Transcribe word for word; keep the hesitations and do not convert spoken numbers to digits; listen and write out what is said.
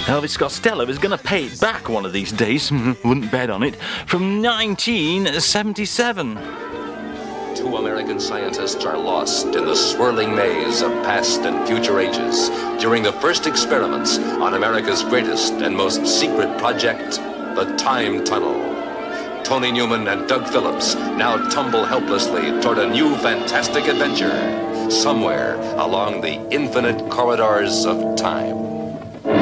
Elvis Costello is going to pay it back one of these days, wouldn't bet on it, from nineteen seventy-seven. Two American scientists are lost in the swirling maze of past and future ages during the first experiments on America's greatest and most secret project, the Time Tunnel. Tony Newman and Doug Phillips now tumble helplessly toward a new fantastic adventure somewhere along the infinite corridors of time.